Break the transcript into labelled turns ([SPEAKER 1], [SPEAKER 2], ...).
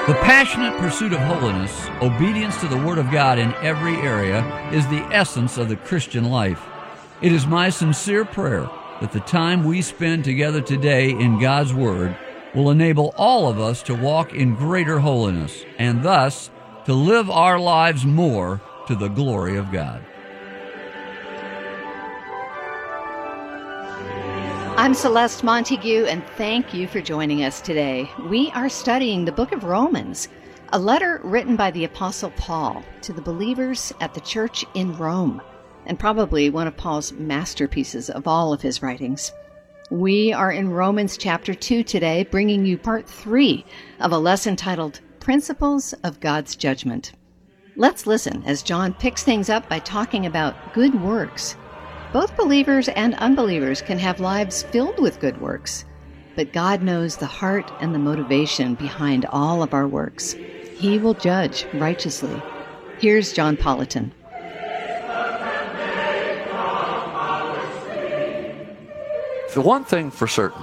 [SPEAKER 1] The passionate pursuit of holiness, obedience to the Word of God in every area, is the essence of the Christian life. It is my sincere prayer that the time we spend together today in God's Word will enable all of us to walk in greater holiness, and thus to live our lives more to the glory of God.
[SPEAKER 2] I'm Celeste Montague, and thank you for joining us today. We are studying the book of Romans, a letter written by the Apostle Paul to the believers at the church in Rome, and probably one of Paul's masterpieces of all of his writings. We are in Romans chapter 2 today, bringing you part 3 of a lesson titled Principles of God's Judgment. Let's listen as John picks things up by talking about good works. Both believers and unbelievers can have lives filled with good works, but God knows the heart and the motivation behind all of our works. He will judge righteously. Here's John Politan.
[SPEAKER 3] The one thing for certain